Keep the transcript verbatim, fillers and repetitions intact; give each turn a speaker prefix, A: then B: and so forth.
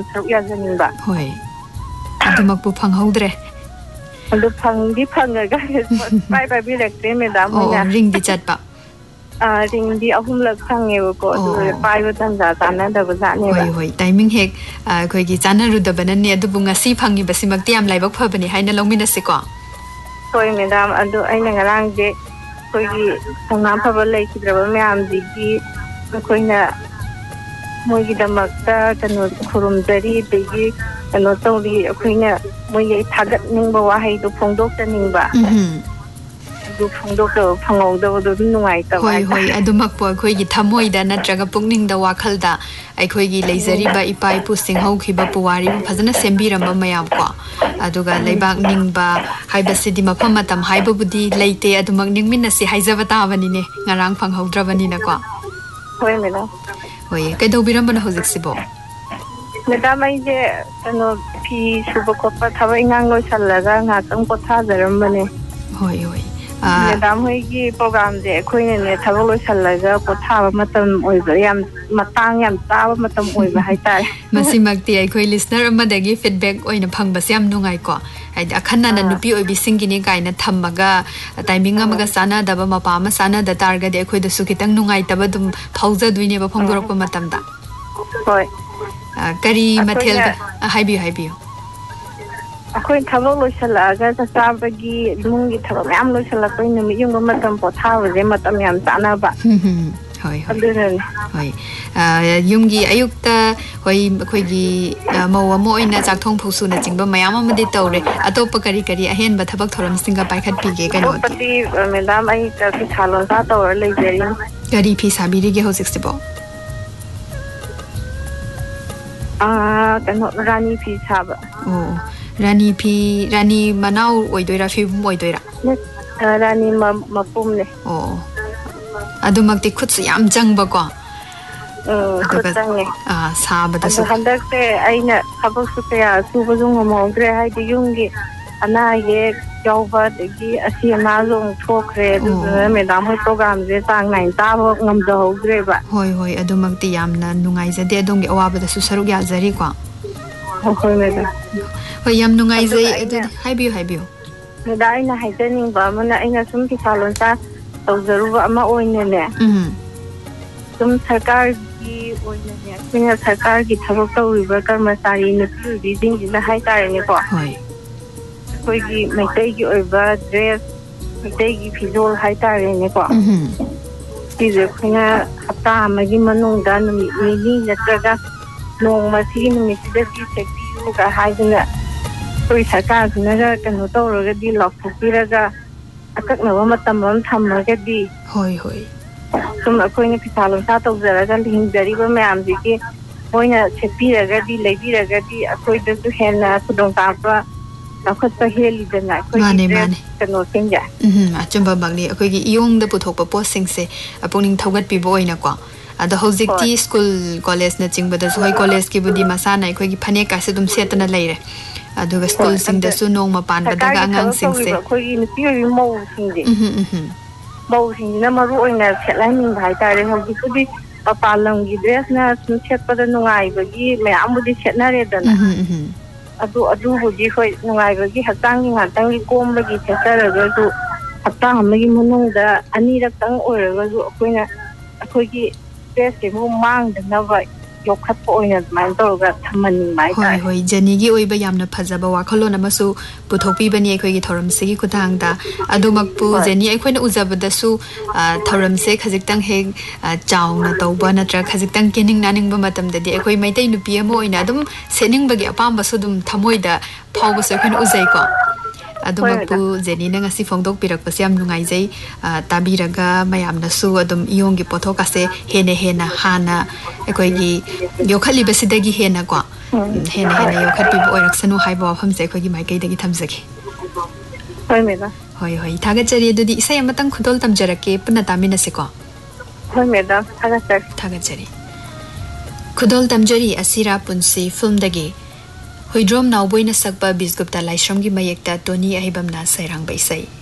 A: ꯁꯔꯨꯛ ꯌꯥꯖꯅꯤꯡꯕ
B: ꯍꯣꯏ ꯑꯗꯨꯃꯛꯄꯨ ꯐꯪꯍꯧꯗ꯭ꯔꯦ
A: ꯑꯗꯨ ꯐꯪꯗꯤ ꯐꯪꯉꯒ ꯄꯥꯏ ꯄꯥꯏꯕꯤꯔꯛꯇ꯭ꯔꯦ ꯃꯦꯗꯥꯝ ꯍꯣꯏꯅ
B: ꯔꯤꯡꯗꯤ ꯆꯠꯄ
A: ꯔꯤꯡꯗꯤ ꯑꯍꯨꯝꯂꯛ ꯐꯪꯉꯦꯕꯀꯣ ꯑꯗꯨ ꯄꯥꯏꯕ ꯇꯟꯖꯥ ꯆꯥꯟꯅꯗꯕ ꯖꯥꯠꯅꯦꯕ
B: ꯍꯣꯏ ꯍꯣꯏ ꯇꯥꯏꯃꯤꯡ ꯍꯦꯛ ꯑꯩꯈꯣꯏꯒꯤ ꯆꯥꯟꯅꯔꯨꯗꯕꯅꯅꯦ ꯑꯗꯨꯕꯨ ꯉꯁꯤ ꯐꯪꯉꯤꯕꯁꯤꯃꯛꯇꯤ ꯌꯥꯝ ꯂꯥꯏꯕꯛ ꯐꯕꯅꯤ ꯍꯥꯏꯅ ꯂꯧꯃꯤꯟꯅꯁꯤꯀꯣ
A: ꯍꯣꯏ ꯃꯦꯗꯥꯝ ꯑꯗꯨ ꯑꯩꯅ ꯉꯔꯥꯡꯁꯦ ꯑꯩꯈꯣꯏꯒꯤ ꯊꯧꯅꯥ ꯐꯕ ꯂꯩꯈꯤꯗ꯭ꯔꯕ ꯃꯌꯥꯝꯁꯤꯒꯤ ꯑꯩꯈꯣꯏꯅ ꯃꯣꯏꯒꯤꯗꯃꯛꯇ ꯀꯩꯅꯣ ꯈꯨꯔꯨꯝꯖꯔꯤ ꯑꯗꯒꯤ ꯀꯩꯅꯣ ꯇꯧꯔꯤ ꯑꯩꯈꯣꯏꯅ ꯃꯣꯏꯒꯤ ꯊꯥꯒꯠꯅꯤꯡꯕ ꯋꯥꯍꯩꯗꯣ ꯐꯣꯡꯗꯣꯛꯆꯅꯤꯡꯕ ꯑꯗꯨ ꯐꯣꯡꯗꯣꯛꯇꯕ ꯐꯪꯍꯧꯗꯕꯗꯣ ꯑꯗꯨꯝ ꯅꯨꯡꯉꯥꯏꯇꯕ
B: ꯍꯣꯏ ꯍꯣꯏ
A: ꯍꯥꯏꯇꯥꯔꯦ
B: ꯑꯗꯨꯃꯛꯄꯨ ꯑꯩꯈꯣꯏꯒꯤ ꯊꯃꯣꯏꯗ ꯅꯠꯇ꯭ꯔꯒ ꯄꯨꯛꯅꯤꯡꯗ ꯋꯥꯈꯜꯗ ꯑꯩꯈꯣꯏꯒꯤ ꯂꯩꯖꯔꯤꯕ ꯏꯄꯥ ꯏꯄꯨꯁꯤꯡ ꯍꯧꯈꯤꯕ ꯄꯨꯋꯥꯔꯤꯕꯨ ꯐꯖꯅ ꯁꯦꯝꯕꯤꯔꯝꯕ ꯃꯌꯥꯝ ꯀꯣ ꯑꯗꯨꯒ ꯂꯩꯕꯥꯛ ꯅꯤꯡꯕ ꯍꯥꯏꯕꯁꯤꯗꯤ ꯃꯐꯝ ꯃꯇꯝ ꯍꯥꯏꯕꯕꯨꯗꯤ ꯂꯩꯇꯦ ꯑꯗꯨꯃꯛ ꯅꯤꯡꯃꯤꯟꯅꯁꯤ ꯍꯥꯏꯖꯕ ꯇꯥꯕꯅꯤꯅꯦ ꯉꯔꯥꯡ ꯐꯪꯍꯧꯗ꯭ꯔꯕꯅꯤꯅꯀꯣ
A: ꯍꯣꯏ ꯃꯦꯗꯥꯝ
B: ꯍꯣꯏ ꯀꯩꯗꯧꯕꯤꯔꯝꯕꯅꯣ ꯍꯧꯖꯤꯛꯁꯤꯕꯣ
A: ꯃꯦꯗꯥꯝ ꯑꯩꯁꯦ ꯀꯩꯅꯣ ꯐꯤ ꯁꯨꯕ ꯈꯣꯠꯄ ꯊꯕꯛ ꯏꯪꯈꯥꯡ ꯂꯣꯏꯁꯜꯂꯒ ꯉꯥꯏꯍꯥꯛꯇꯪ ꯄꯣꯊꯥꯖꯔꯝꯕꯅꯦ
B: ꯍꯣꯏ ꯍꯣꯏ
A: ꯃꯦꯗꯥꯝ ꯍꯣꯏꯒꯤ ꯄ꯭ꯔꯣꯒ꯭ꯔꯥꯝꯁꯦ ꯑꯩꯈꯣꯏꯅꯅꯦ ꯊꯕꯛ ꯂꯣꯏꯁꯜꯂꯒ ꯄꯣꯊꯥꯕ ꯃꯇꯝ ꯑꯣꯏꯕ ꯌꯥꯝ ꯃꯇꯥꯡ ꯌꯥꯝ ꯆꯥꯕ ꯃꯇꯝ ꯑꯣꯏꯕ ꯍꯥꯏꯇꯥꯔꯦ
B: ꯃꯁꯤꯃꯛꯇꯤ ꯑꯩꯈꯣꯏ ꯂꯤꯁꯅꯔ ꯑꯃꯗꯒꯤ ꯐꯤꯗꯕꯦꯛ ꯑꯣꯏꯅ ꯐꯪꯕꯁꯦ ꯌꯥꯝ ꯅꯨꯡꯉꯥꯏꯀꯣ ꯍꯥꯏꯗꯤ ꯑꯈꯟꯅꯅ ꯅꯨꯄꯤ ꯑꯣꯏꯕꯤꯁꯤꯡꯒꯤꯅꯤ ꯀꯥꯏꯅ ꯊꯝꯃꯒ ꯇꯥꯏꯃꯤꯡ ꯑꯃꯒ ꯆꯥꯟꯅꯗꯕ ꯃꯄꯥ ꯑꯃ ꯆꯥꯟꯅꯗ ꯇꯥꯔꯒꯗꯤ ꯑꯩꯈꯣꯏꯗꯁꯨ ꯈꯤꯇꯪ ꯅꯨꯡꯉꯥꯏꯇꯕ ꯑꯗꯨꯝ ꯐꯥꯎꯖꯗꯣꯏꯅꯦꯕ ꯐꯣꯡꯗꯣꯔꯛꯄ ꯃꯇꯝꯗ
A: ꯍꯣꯏ
B: ꯀꯔꯤ ꯃꯊꯦꯜꯒ ꯍꯥꯏꯕꯤꯌꯨ ꯍꯥꯏꯕꯤꯌꯨ
A: ꯑꯩꯈꯣꯏ ꯊꯕꯛ ꯂꯣꯏꯁꯜꯂꯛꯑꯒ ꯆꯥꯛ ꯆꯥꯕꯒꯤ ꯏꯃꯨꯡꯒꯤ ꯊꯕꯛ ꯃꯌꯥꯝ ꯂꯣꯏꯁꯜꯂꯛꯄꯒꯤ ꯅꯨꯃꯤꯠ ꯌꯨꯡꯕ ꯃꯇꯝ ꯄꯣꯊꯥꯕꯁꯦ ꯃꯇꯝ ꯌꯥꯝ ꯆꯥꯅꯕ
B: ꯍꯣꯏ ꯍꯣꯏ
A: ꯑꯗꯨꯅꯅꯦ
B: ꯍꯣꯏ ꯌꯨꯝꯒꯤ ꯑꯌꯨꯛꯇ ꯍꯣꯏ ꯑꯩꯈꯣꯏꯒꯤ ꯃꯧ ꯑꯃ ꯑꯣꯏꯅ ꯆꯥꯛꯊꯣꯡ ꯐꯧꯁꯨꯅꯆꯤꯡꯕ ꯃꯌꯥꯝ ꯑꯃꯗꯤ ꯇꯧꯔꯦ ꯑꯇꯣꯞꯄ ꯀꯔꯤ ꯀꯔꯤ ꯑꯍꯦꯟꯕ ꯊꯕꯛ ꯊꯧꯔꯝꯁꯤꯡꯒ ꯄꯥꯏꯈꯠꯄꯤꯒꯦ ꯀꯩꯅꯣꯗꯤ
A: ꯑꯇꯣꯞꯄꯗꯤ ꯃꯦꯗꯥꯝ ꯑꯩ ꯐꯤꯁꯥ ꯂꯣꯟꯁꯥ ꯇꯧꯔ ꯂꯩꯖꯔꯤ
B: ꯀꯔꯤ ꯐꯤ ꯁꯥꯕꯤꯔꯤꯒꯦ ꯍꯧꯖꯤꯛꯁꯤꯕꯣ
A: ꯀꯩꯅꯣ ꯔꯥꯅꯤ ꯐꯤ ꯁꯥꯕ
B: ꯑꯣ ꯔꯥꯅꯤ ꯐꯤ ꯔꯥꯅꯤ ꯃꯅꯥꯎ ꯑꯣꯏꯗꯣꯏꯔꯥ ꯐꯤꯕꯨꯝ ꯑꯣꯏꯗꯣꯏꯔꯥ
A: ꯔꯥꯅꯤ ꯃꯄꯨꯝꯅꯦ
B: ꯑꯣ ꯑꯗꯨꯃꯛꯇꯤ ꯈꯨꯠꯁꯨ ꯌꯥꯝ ꯆꯪꯕꯀꯣ
A: ꯎꯝ ꯈꯨꯠ
B: ꯑꯗꯨꯒ
A: ꯆꯪꯉꯦ ꯑꯗꯣ
B: ꯁꯥꯕꯗꯁꯨ
A: ꯍꯟꯗꯛꯁꯦ ꯑꯩꯅ ꯊꯕꯛꯁꯨ ꯀꯌꯥ ꯁꯨꯕꯁꯨ ꯉꯝꯍꯧꯗ꯭ꯔꯦ ꯍꯥꯏꯗꯤ ꯌꯨꯝꯒꯤ ꯑꯅꯥ ꯑꯌꯦꯛ ꯌꯥꯎꯕ ꯑꯗꯒꯤ ꯑꯁꯤ ꯑꯅꯥꯁꯨ ꯑꯃꯨꯛ ꯊꯣꯛꯈ꯭ꯔꯦ ꯑꯗꯨꯗꯨꯅ ꯃꯦꯗꯥꯝ ꯍꯣꯏ ꯄ꯭ꯔꯣꯒ꯭ꯔꯥꯝꯁꯦ ꯆꯥꯡ ꯅꯥꯏꯅ ꯇꯥꯕ ꯉꯝꯖꯍꯧꯗ꯭ꯔꯦꯕ
B: ꯍꯣꯏ ꯍꯣꯏ ꯑꯗꯨꯃꯛꯇꯤ ꯌꯥꯝꯅ ꯅꯨꯡꯉꯥꯏꯖꯗꯦ ꯑꯗꯣꯝꯒꯤ ꯑꯋꯥꯕꯗꯁꯨ ꯁꯔꯨꯛ ꯌꯥꯖꯔꯤꯀꯣ
A: ꯍꯣꯏ ꯃꯦꯗꯥꯝ
B: ꯍꯣꯏ ꯌꯥꯝ
A: ꯑꯗꯨꯒ
B: ꯅꯨꯡꯉꯥꯏꯖꯩ
A: ꯑꯩꯅ
B: ꯑꯗꯨꯗꯤ ꯍꯥꯏꯕꯤꯌꯨ ꯍꯥꯏꯕꯤꯌꯨ
A: ꯃꯦꯗꯥꯝ ꯑꯩꯅ ꯍꯥꯏꯖꯅꯤꯡꯕ ꯑꯃꯅ ꯑꯩꯅ ꯁꯨꯝ ꯐꯤꯁꯥ ꯂꯣꯟꯁꯥ ꯇꯧꯖꯔꯨꯕ ꯑꯃ ꯑꯣꯏꯅꯅꯦ
B: ꯎꯝ
A: ꯁꯨꯝ ꯁꯔꯀꯥꯔꯒꯤ ꯑꯣꯏꯅꯅꯦ ꯑꯩꯈꯣꯏꯅ ꯁꯔꯀꯥꯔꯒꯤ ꯊꯕꯛ ꯇꯧꯔꯤꯕ ꯀꯔꯃꯆꯥꯔꯤ ꯅꯨꯄꯤ ꯑꯣꯏꯕꯤꯁꯤꯡꯁꯤꯅ ꯍꯥꯏꯇꯥꯔꯦꯅꯦꯀꯣ
B: ꯍꯣꯏ
A: ꯑꯩꯈꯣꯏꯒꯤ ꯃꯩꯇꯩꯒꯤ ꯑꯣꯏꯕ ꯗ꯭ꯔꯦꯁ ꯃꯩꯇꯩꯒꯤ ꯐꯤꯖꯣꯜ ꯍꯥꯏꯇꯥꯔꯦꯅꯦꯀꯣ
B: ꯎꯝ
A: ꯁꯤꯁꯦ ꯑꯩꯈꯣꯏꯅ ꯍꯞꯇꯥ ꯑꯃꯒꯤ ꯃꯅꯨꯡꯗ ꯅꯨꯃꯤꯠ ꯅꯤꯅꯤ ꯅꯠꯇ꯭ꯔꯒ ꯅꯣꯡꯃ ꯁꯤꯒꯤ ꯅꯨꯃꯤꯠꯁꯤꯗꯗꯤ ꯁꯦꯠꯄꯤꯌꯨꯒ ꯍꯥꯏꯗꯅ ꯑꯩꯈꯣꯏ ꯁꯔꯀꯥꯔꯁꯤꯅꯒ ꯀꯩꯅꯣ ꯇꯧꯔꯒꯗꯤ ꯂꯥꯎꯊꯣꯛꯄꯤꯔꯒ ꯑꯀꯛꯅꯕ ꯃꯇꯝ ꯑꯃ ꯊꯝꯃꯒꯗꯤ
B: ꯍꯣꯏ ꯍꯣꯏ
A: ꯁꯨꯝ ꯑꯩꯈꯣꯏꯅ ꯐꯤꯁꯥ ꯂꯣꯟꯁꯥ ꯇꯧꯖꯔꯒ ꯍꯤꯡꯖꯔꯤꯕ ꯃꯌꯥꯝꯁꯤꯒꯤ ꯃꯣꯏꯅ ꯁꯦꯠꯄꯤꯔꯒꯗꯤ ꯂꯩꯕꯤꯔꯒꯗꯤ ꯑꯩꯈꯣꯏꯗꯁꯨ ꯍꯦꯟꯅ ꯈꯨꯗꯣꯡꯆꯥꯕ ꯆꯥꯎꯈꯠꯄ ꯍꯦꯜꯂꯤꯗꯅ ꯑꯩꯈꯣꯏꯒꯤ
B: ꯃꯥꯅꯦ
A: ꯗ꯭ꯔꯦꯁ
B: ꯃꯥꯅꯦ
A: ꯀꯩꯅꯣꯁꯤꯡꯁꯦ
B: ꯎꯝ ꯑꯆꯨꯝꯕꯃꯛꯅꯤ ꯑꯩꯈꯣꯏꯒꯤ ꯏꯌꯣꯡꯗ ꯄꯨꯊꯣꯛꯄ ꯄꯣꯠꯁꯤꯡꯁꯦ ꯄꯨꯛꯅꯤꯡ ꯊꯧꯒꯠꯄꯤꯕ ꯑꯣꯏꯅꯀꯣ ꯑꯗꯣ ꯍꯧꯖꯤꯛꯇꯤ
A: ꯍꯣꯏ
B: ꯁ꯭ꯀꯨꯜ ꯀꯣꯂꯦꯖꯅꯆꯤꯡꯕꯗꯁꯨ ꯍꯣꯏ ꯀꯣꯂꯦꯖꯀꯤꯕꯨꯗꯤ ꯃꯁꯥꯅ ꯑꯩꯈꯣꯏꯒꯤ ꯐꯅꯦꯛꯀꯥꯁꯦ ꯑꯗꯨꯝ ꯁꯦꯠꯇꯅ ꯂꯩꯔꯦ ꯑꯗꯨꯒ
A: ꯍꯣꯏ ꯑꯗ
B: ꯁ꯭ꯀꯨꯜꯁꯤꯡꯗꯁꯨ ꯅꯣꯡꯃ ꯄꯥꯟꯕꯗꯒ
A: ꯁꯔꯀꯥꯔꯒꯤ ꯊꯕꯛ
B: ꯑꯉꯥꯡꯁꯤꯡꯁꯦ
A: ꯇꯧꯔꯤꯕ ꯑꯩꯈꯣꯏꯒꯤ ꯅꯨꯄꯤ ꯑꯣꯏꯕꯤ ꯃꯧꯁꯤꯡꯁꯦ
B: ꯎꯝ ꯎꯝ ꯎꯝ
A: ꯃꯧꯁꯤꯡꯁꯤꯅ ꯃꯔꯨ ꯑꯣꯏꯅ ꯁꯦꯠꯍꯟꯅꯤꯡꯕ ꯍꯥꯏꯇꯥꯔꯦ ꯍꯧꯖꯤꯛꯄꯨꯗꯤ ꯃꯄꯥꯟ ꯂꯝꯒꯤ ꯗ꯭ꯔꯦꯁꯅ ꯁꯨꯝ ꯁꯦꯠꯄꯗ ꯅꯨꯡꯉꯥꯏꯕꯒꯤ ꯃꯌꯥꯝꯕꯨꯗꯤ ꯁꯦꯠꯅꯔꯦꯗꯅ
B: ꯎꯝ ꯎꯝ
A: ꯑꯗꯨ ꯑꯗꯨꯕꯨꯗꯤ ꯍꯣꯏ ꯅꯨꯡꯉꯥꯏꯕꯒꯤ ꯍꯛꯆꯥꯡꯒꯤ ꯉꯥꯛꯇꯪꯒꯤ ꯀꯣꯝꯕꯒꯤ ꯁꯦꯠꯆꯔꯒꯁꯨ ꯍꯞꯇꯥ ꯑꯃꯒꯤ ꯃꯅꯨꯡꯗ ꯑꯅꯤꯔꯛꯇꯪ ꯑꯣꯏꯔꯒꯁꯨ ꯑꯩꯈꯣꯏꯅ ꯑꯩꯈꯣꯏꯒꯤ ꯗ꯭ꯔꯦꯁꯁꯤꯕꯨ ꯃꯥꯡꯗꯅꯕ ꯌꯣꯛꯈꯠꯄ ꯑꯣꯏꯅ ꯑꯗꯨꯃꯥꯏꯅ ꯇꯧꯔꯒ ꯊꯝꯍꯟꯅꯤꯡꯕ
B: ꯍꯣꯏ
A: ꯍꯥꯏꯇꯥꯔꯦ
B: ꯍꯣꯏ ꯖꯅꯤꯒꯤ ꯑꯣꯏꯕ ꯌꯥꯝꯅ ꯐꯖꯕ ꯋꯥꯈꯜꯂꯣꯟ ꯑꯃꯁꯨ ꯄꯨꯊꯣꯛꯄꯤꯕꯅꯤ ꯑꯩꯈꯣꯏꯒꯤ ꯊꯧꯔꯝꯁꯤꯒꯤ ꯈꯨꯠꯊꯥꯡꯗ ꯑꯗꯨꯃꯛꯄꯨ
A: ꯍꯣꯏ
B: ꯖꯦꯅꯤ ꯑꯩꯈꯣꯏꯅ ꯎꯖꯕꯗꯁꯨ ꯊꯧꯔꯝꯁꯦ ꯈꯖꯤꯛꯇꯪ ꯍꯦꯛ ꯆꯥꯎꯅ ꯇꯧꯕ ꯅꯠꯇ꯭ꯔꯒ ꯈꯖꯤꯛꯇꯪ ꯀꯦꯅꯤꯡ ꯅꯥꯅꯤꯡꯕ ꯃꯇꯝꯗꯗꯤ ꯑꯩꯈꯣꯏ ꯃꯩꯇꯩ ꯅꯨꯄꯤ ꯑꯃ ꯑꯣꯏꯅ ꯑꯗꯨꯝ ꯁꯦꯠꯅꯤꯡꯕꯒꯤ ꯑꯄꯥꯝꯕꯁꯨ ꯑꯗꯨꯝ ꯊꯃꯣꯏꯗ ꯐꯥꯎꯕꯁꯨ ꯑꯩꯈꯣꯏꯅ ꯎꯖꯩꯀꯣ
A: ꯍꯣꯏ
B: ꯑꯗꯨꯃꯛꯄꯨ
A: ꯃꯦꯗꯥꯝ
B: ꯖꯦꯅꯤꯅ ꯉꯁꯤ ꯐꯣꯡꯗꯣꯛꯄꯤꯔꯛꯄꯁꯦ ꯌꯥꯝ ꯅꯨꯡꯉꯥꯏꯖꯩ ꯇꯥꯕꯤꯔꯒ ꯃꯌꯥꯝꯅꯁꯨ ꯑꯗꯨꯝ ꯏꯌꯣꯡꯒꯤ ꯄꯣꯠꯊꯣꯛ ꯑꯁꯦ ꯍꯦꯟꯅ ꯍꯦꯟꯅ ꯍꯥꯟꯅ ꯑꯩꯈꯣꯏꯒꯤ ꯌꯣꯛꯈꯠꯂꯤꯕꯁꯤꯗꯒꯤ ꯍꯦꯟꯅꯀꯣ ꯍꯦꯟꯅ ꯍꯦꯟꯅ ꯌꯣꯛꯈꯠꯄꯤꯕ ꯑꯣꯏꯔꯛꯁꯅꯨ ꯍꯥꯏꯕ ꯋꯥꯐꯝꯁꯦ ꯑꯩꯈꯣꯏꯒꯤ ꯃꯥꯏꯀꯩꯗꯒꯤ ꯊꯝꯖꯒꯦ
A: ꯍꯣꯏ ꯃꯦꯗꯥꯝ
B: ꯍꯣꯏ ꯍꯣꯏ ꯊꯥꯒꯠꯆꯔꯤ ꯑꯗꯨꯗꯤ ꯏꯁꯩ ꯑꯃꯇꯪ ꯈꯨꯗꯣꯜ ꯇꯝꯖꯔꯛꯀꯦ ꯄꯨꯟꯅ ꯇꯥꯃꯤꯟꯅꯁꯤꯀꯣ
A: ꯍꯣꯏ ꯃꯦꯗꯥꯝ ꯊꯥꯒꯠꯆꯔꯤ
B: ꯊꯥꯒꯠꯆꯔꯤ ꯈꯨꯗꯣꯜ ꯇꯝꯖꯔꯤ ꯑꯁꯤꯔꯥ ꯄꯨꯟꯁꯤ ꯐꯤꯜꯝꯗꯒꯤ ꯍꯨꯏꯗ꯭ꯔꯣꯝ ꯅꯥꯎꯕꯣꯏꯅ ꯁꯛꯄ ꯕꯤꯁꯒꯨꯞꯇ ꯂꯥꯏꯁ꯭ꯔꯝꯒꯤ ꯃꯌꯦꯛꯇ ꯇꯣꯅꯤ ꯑꯍꯩꯕꯝꯅ ꯁꯩꯔꯥꯡꯕ ꯏꯁꯩ